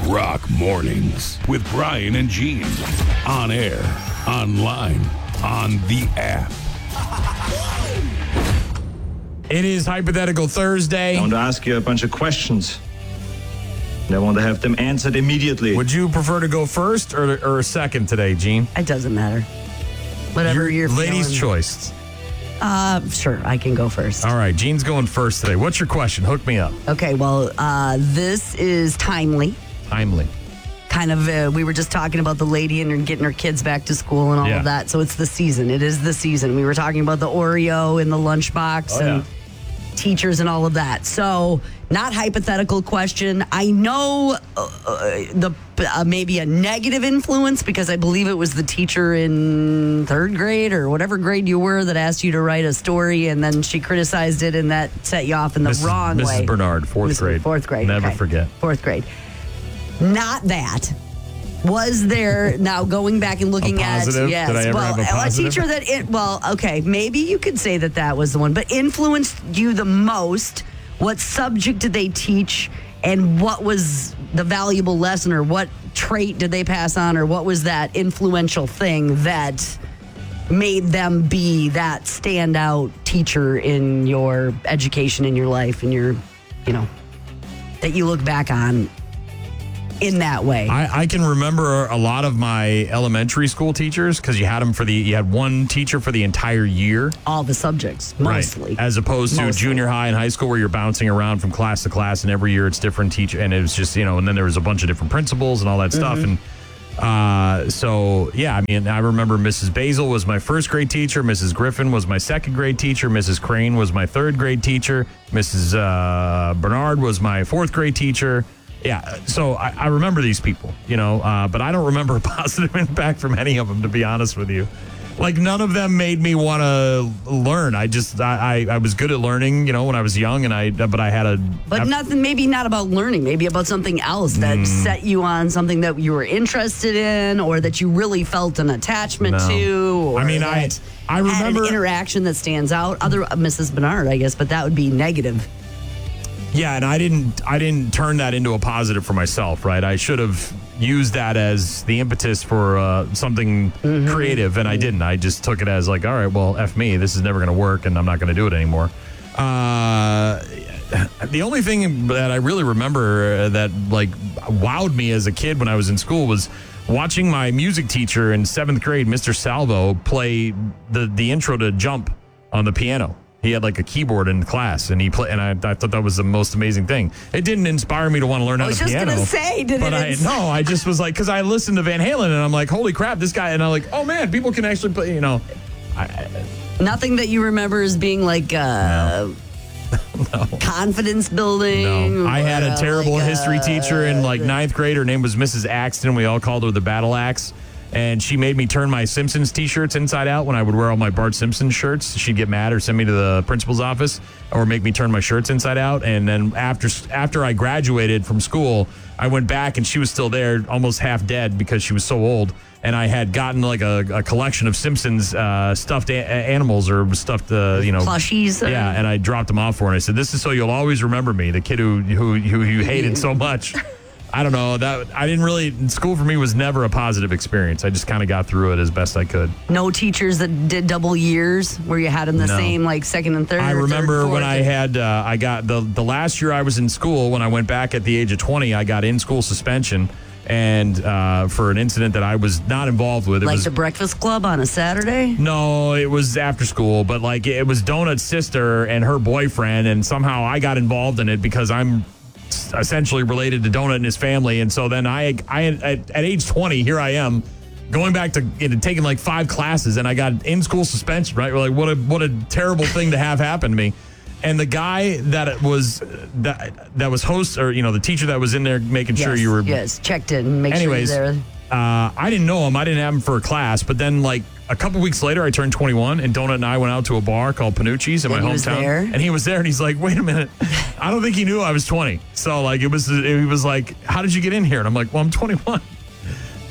Rock Mornings with Brian and Gene. On air, online, on the app. It is Hypothetical Thursday. I want to ask you a bunch of questions. And I want to have them answered immediately. Would you prefer to go first or second today, Gene? It doesn't matter. Whatever you're ladies' feeling. choice. Sure, I can go first. All right, Gene's going first today. What's your question? Hook me up. Okay, well, this is timely. Timely. Kind of, we were just talking about the lady and getting her kids back to school and all of that. So it's the season. It is the season. We were talking about the Oreo in the lunchbox and teachers and all of that. So, not hypothetical question. I know maybe a negative influence because I believe it was the teacher in third grade or whatever grade you were that asked you to write a story and then she criticized it and that set you off in the wrong way. Mrs. Bernard, fourth grade. Fourth grade. Never forget. Fourth grade. Not that. Was there, now going back and looking A positive? at, yes, Did I ever have a positive? teacher that, okay, maybe you could say that was the one, but influenced you the most. What subject did they teach and what was the valuable lesson or what trait did they pass on or what was that influential thing that made them be that standout teacher in your education, in your life, in your, that you look back on in that way? I can remember a lot of my elementary school teachers because you had one teacher for the entire year. All the subjects, mostly. Right. As opposed to junior high and high school where you're bouncing around from class to class and every year it's different teacher. And it was just, and then there was a bunch of different principals and all that stuff. And I remember Mrs. Basil was my first grade teacher. Mrs. Griffin was my second grade teacher. Mrs. Crane was my third grade teacher. Mrs. Bernard was my fourth grade teacher. Yeah, so I remember these people, but I don't remember a positive impact from any of them, to be honest with you. Like, none of them made me want to learn. I was good at learning, when I was young, but I had a... But nothing, maybe not about learning, maybe about something else that set you on something that you were interested in or that you really felt an attachment to. Or I remember... had an interaction that stands out. Other Mrs. Bernard, I guess, but that would be negative. Yeah, and I didn't turn that into a positive for myself, right? I should have used that as the impetus for something creative, and I didn't. I just took it as like, all right, well, F me. This is never going to work, and I'm not going to do it anymore. The only thing that I really remember that wowed me as a kid when I was in school was watching my music teacher in 7th grade, Mr. Salvo, play the intro to Jump on the piano. He had a keyboard in class, and he played. And I thought that was the most amazing thing. It didn't inspire me to want to learn how to piano. I was just gonna say, did it? I just was because I listened to Van Halen, and I'm like, holy crap, this guy. And I'm like, oh man, people can actually play. Nothing that you remember as being No. confidence building. No, I had a terrible history teacher in 9th grade. Her name was Mrs. Axton. We all called her the Battle Axe. And she made me turn my Simpsons T-shirts inside out when I would wear all my Bart Simpson shirts. She'd get mad or send me to the principal's office or make me turn my shirts inside out. And then after I graduated from school, I went back and she was still there, almost half dead because she was so old. And I had gotten a collection of Simpsons stuffed animals or stuffed, plushies. Yeah, and I dropped them off for her. And I said, "This is so you'll always remember me, the kid who you hated so much." I don't know. School for me was never a positive experience. I just kind of got through it as best I could. No teachers that did double years where you had them the same, second and third. I remember third, when I got the last year I was in school, when I went back at the age of 20, I got in-school suspension and for an incident that I was not involved with. It was the Breakfast Club on a Saturday? No, it was after school, but it was Donut's sister and her boyfriend, and somehow I got involved in it because I'm essentially related to Donut and his family. And so then I at age 20, here I am going back to taking 5 classes, and I got in-school suspension, right? What a terrible thing to have happen to me. And the guy that was host, or the teacher that was in there making sure you were checked in, make sure you're there. I didn't know him. I didn't have him for a class, but then a couple weeks later, I turned 21, and Donut and I went out to a bar called Panucci's in my hometown. And he was there, and he's like, "Wait a minute, I don't think he knew I was 20." So he was like, "How did you get in here?" And I'm like, "Well, I'm 21."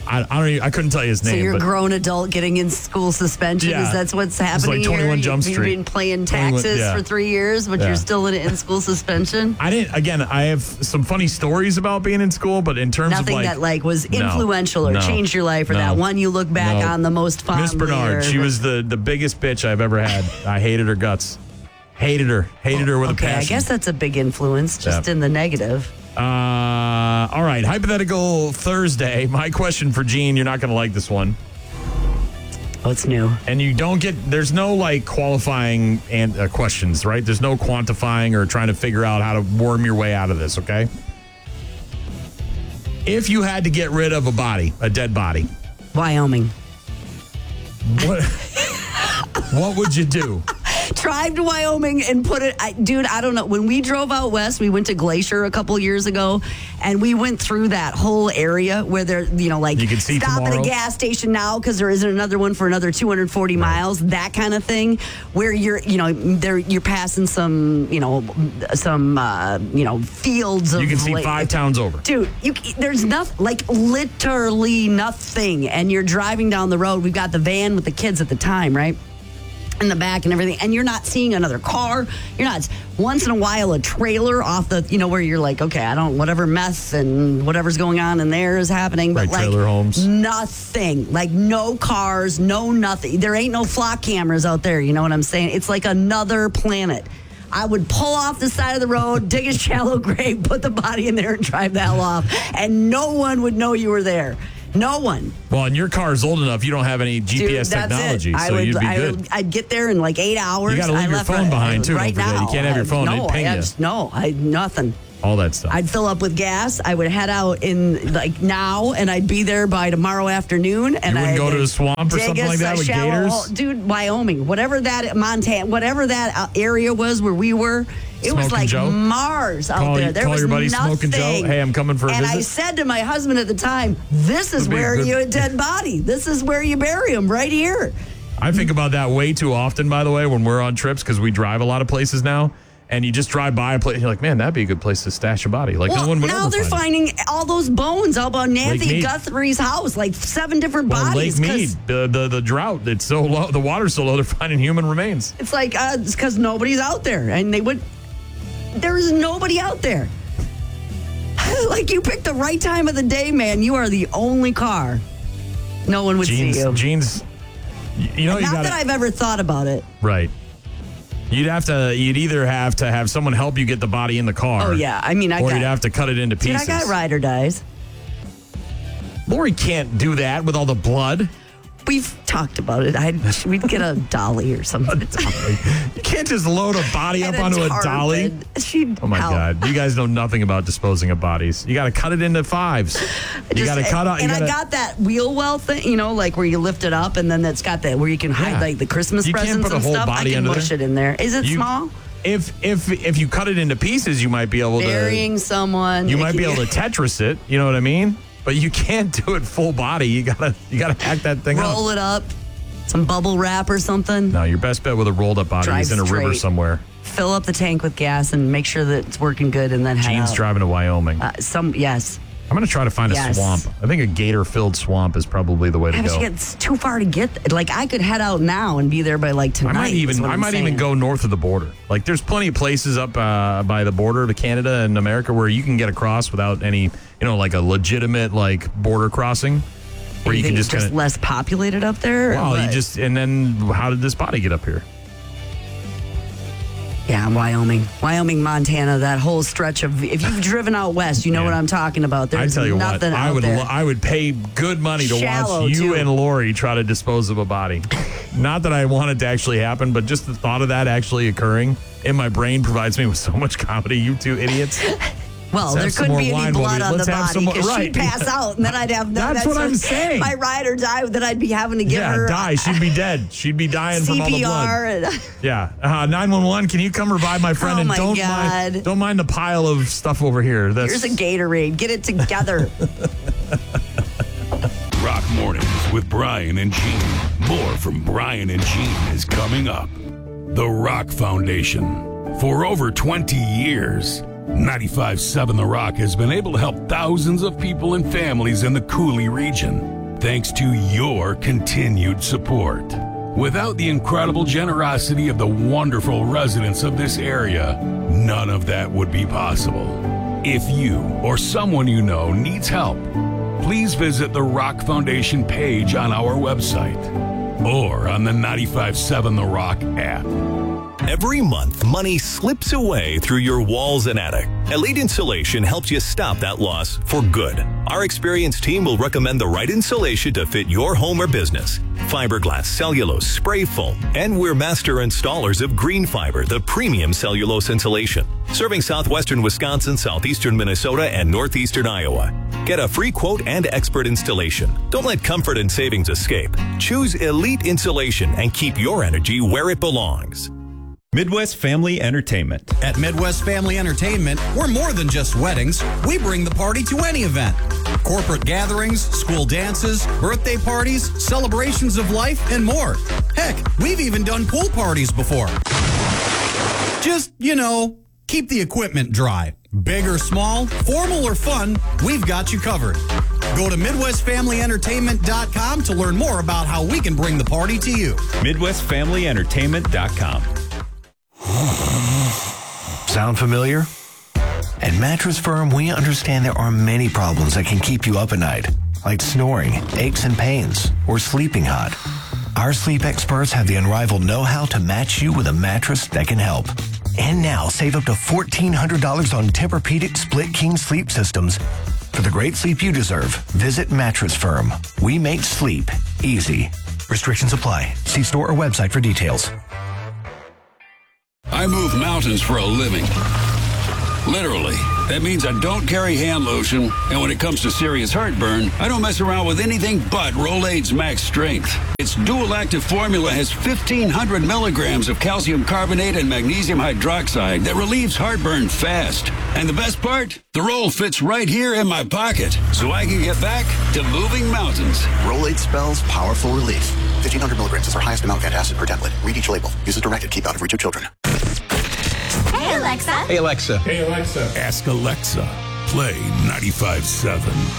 I couldn't tell you his name. So you're a but grown adult getting in school suspension. Yeah. Is that's what's It's happening like 21 here? Jump You've Street. been playing taxes 21, for 3 years, but Yeah. you're still in school suspension. I didn't. Again, I have some funny stories about being in school, but in terms Nothing of that was influential or no, changed your life, or no, that one you look back no. on the most fondly. Miss Bernard, she was the biggest bitch I've ever had. I hated her guts. Hated her with a Okay, passion. I guess that's a big influence, just Yeah. in the negative. All right, hypothetical Thursday. My question for Gene, you're not going to like this one. Oh, it's new. And you don't get, there's no like qualifying and questions, right? There's no quantifying or trying to figure out how to worm your way out of this, okay? If you had to get rid of a dead body, Wyoming. what would you do? Drive to Wyoming and put it, dude, I don't know. When we drove out west, we went to Glacier a couple years ago, and we went through that whole area where there, like You can see stop tomorrow. at a gas station now because there isn't another one for another 240 miles, that kind of thing, where you're passing some fields of. You can see 5 towns over. Dude, there's nothing, like literally nothing. And you're driving down the road. We've got the van with the kids at the time, right? In the back and everything. And you're not seeing another car. You're not. Once in a while, a trailer off the, where you're like, okay, whatever mess and whatever's going on in there is happening. But Right, trailer homes. Nothing. Like no cars, no nothing. There ain't no flock cameras out there. You know what I'm saying? It's like another planet. I would pull off the side of the road, dig a shallow grave, put the body in there and drive the hell off. And no one would know you were there. No one. Well, and your car is old enough, you don't have any GPS Dude, that's technology, it. so you'd be good. I'd get there in like 8 hours. You gotta leave your phone behind, too, Right don't forget. now. You can't have your phone, No, it'd ping you. nothing. All that stuff. I'd fill up with gas. I would head out in like now, and I'd be there by tomorrow afternoon. And You wouldn't I'd go to a swamp or dig something a like that with shallow gators? hole. Dude, Wyoming, whatever that Montana, whatever that area was where we were. It was Smoking like Joe? Mars out there. There call was your buddy nothing. Smoking Joe. Hey, I'm coming for a and visit. I said to my husband at the time, "This is Would be where good. you a dead body. This is where you bury him, right here." I think about that way too often, by the way, when we're on trips, because we drive a lot of places now, and you just drive by a place, you're like, man, that'd be a good place to stash a body. Like, Well, no one would now ever they're find it. finding all those bones out about Nancy Mead. Guthrie's house, like 7 different Well, Lake bodies. 'Cause Mead, the drought, it's so low, the water's so low, they're finding human remains. It's like, it's because nobody's out there. And there is nobody out there. Like, you picked the right time of the day, man. You are the only car. No one would see you. Jeans, you know, you Not got that I've ever thought about it. right. You'd either have to have someone help you get the body in the car. Oh, yeah. I mean, or you'd have to cut it into Dude, pieces. I got ride or dies. Lori can't do that with all the blood. We've talked about it. We'd get a dolly or something. You can't just load a body up And onto a tarp, dolly. and she'd Oh my help. God! You guys know nothing about disposing of bodies. You got to cut it into 5s. You got to cut out. And I got that wheel well thing, like where you lift it up, and then that's got that where you can hide Yeah. like the Christmas You can't presents put a and whole stuff. body I can under mush there. it in there. Is it small? If you cut it into pieces, you might be able Burying to. someone. You might be able to Tetris it. You know what I mean? But you can't do it full body. You gotta hack that thing up. roll it up, some bubble wrap or something. No, your best bet with a rolled up body Drive is in a river straight. somewhere. Fill up the tank with gas and make sure that it's working good, and then head Gene's out. driving to Wyoming. Yes. I'm gonna try to find a Yes. swamp. I think a gator-filled swamp is probably the way to Yeah, but go. it's too far to get. Like, I could head out now and be there by like tonight. I might even is what I'm even saying. go north of the border. Like, there's plenty of places up by the border to Canada and America where you can get across without any, like a legitimate like border crossing, where you think can it's just kind of. less populated up there. or Well, what? and then how did this body get up here? Yeah, Wyoming, Montana, that whole stretch of, if you've driven out west, you know Yeah. what I'm talking about. I There's tell you what, nothing out there. I would pay good money to Shallow, watch you too. and Lori try to dispose of a body. Not that I want it to actually happen, but just the thought of that actually occurring in my brain provides me with so much comedy. You two idiots. Well, Let's there have some couldn't more be any wine while blood we- on the let's have body some more- because right. she'd pass out, and then I'd have That's what I'm saying. My ride or die that I'd be having to give Yeah, her die. She'd be dead. She'd be dying from all the blood. CPR. And, Yeah. 911, can you come revive my friend? Oh, and my God. don't mind the pile of stuff over here. here's a Gatorade. Get it together. Rock Mornings with Brian and Gene. More from Brian and Gene is coming up. The Rock Foundation. For over 20 years, 95.7 The Rock has been able to help thousands of people and families in the Cooley region. thanks to your continued support. Without the incredible generosity of the wonderful residents of this area, none of that would be possible. If you or someone you know needs help, please visit the Rock Foundation page on our website or on the 95.7 The Rock app. Every month, money slips away through your walls and attic. Elite Insulation helps you stop that loss for good. Our experienced team will recommend the right insulation to fit your home or business. Fiberglass, cellulose, spray foam, and we're master installers of Green Fiber, the premium cellulose insulation. Serving southwestern Wisconsin, southeastern Minnesota, and northeastern Iowa. Get a free quote and expert installation. Don't let comfort and savings escape. Choose Elite Insulation and keep your energy where it belongs. Midwest Family Entertainment. At Midwest Family Entertainment, we're more than just weddings. We bring the party to any event. Corporate gatherings, school dances, birthday parties, celebrations of life, and more. Heck, we've even done pool parties before. Just, keep the equipment dry. Big or small, formal or fun, we've got you covered. Go to MidwestFamilyEntertainment.com to learn more about how we can bring the party to you. MidwestFamilyEntertainment.com. Sound familiar? At Mattress Firm, we understand there are many problems that can keep you up at night, like snoring, aches and pains, or sleeping hot. Our sleep experts have the unrivaled know-how to match you with a mattress that can help. And now, save up to $1,400 on Tempur-Pedic Split King sleep systems. For the great sleep you deserve, visit Mattress Firm. We make sleep easy. Restrictions apply. See store or website for details. I move mountains for a living. Literally. That means I don't carry hand lotion, and when it comes to serious heartburn, I don't mess around with anything but Rolaids Max Strength. Its dual active formula has 1,500 milligrams of calcium carbonate and magnesium hydroxide that relieves heartburn fast. And the best part? The roll fits right here in my pocket, so I can get back to moving mountains. Rolaids spells powerful relief. 1,500 milligrams is our highest amount of antacid per tablet. Read each label. Use as directed. Keep out of reach of children. Hey, Alexa. Hey, Alexa. Hey, Alexa. Ask Alexa. Play 95.7.